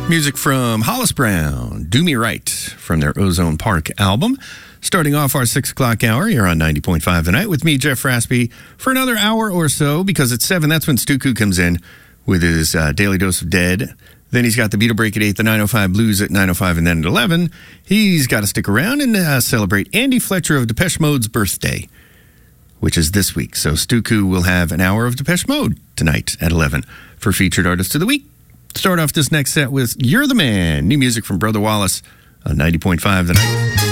Music from Hollis Brown, Do Me Right, from their Ozone Park album. Starting off our 6 o'clock hour here on 90.5 The Night with me, Jeff Raspy, for another hour or so, because at 7, that's when Stuku comes in with his Daily Dose of Dead. Then he's got the Beatle Break at 8, the 905 Blues at 905, and then at 11, he's got to stick around and celebrate Andy Fletcher of Depeche Mode's birthday, which is this week. So Stuku will have an hour of Depeche Mode tonight at 11 for Featured Artist of the Week. Start off this next set with You're the Man, new music from Brother Wallace on 90.5 The Night.